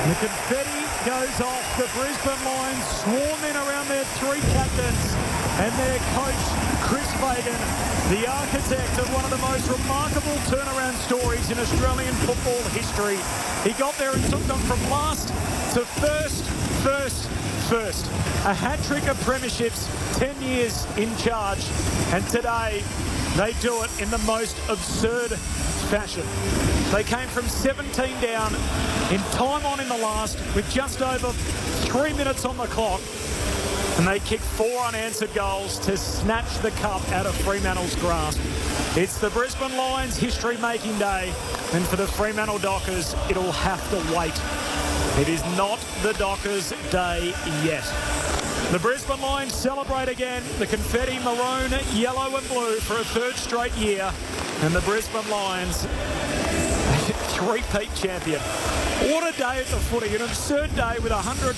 The confetti goes off. The Brisbane Lions swarm in around their three captains and their coach, Chris Fagan, the architect of one of the most remarkable turnaround stories in Australian football history. He got there and took them from last to first. A hat-trick of premierships, 10 years in charge, and today they do it in the most absurd fashion. They came from 17 down in time on in the last with just over 3 minutes on the clock, and they kicked 4 unanswered goals to snatch the cup out of Fremantle's grasp. It's the Brisbane Lions history-making day, and for the Fremantle Dockers, it'll have to wait. It is not the Dockers' day yet. The Brisbane Lions celebrate again, the confetti maroon, yellow and blue for a third straight year, and the Brisbane Lions three-peat champion. What a day at the footy, an absurd day with 100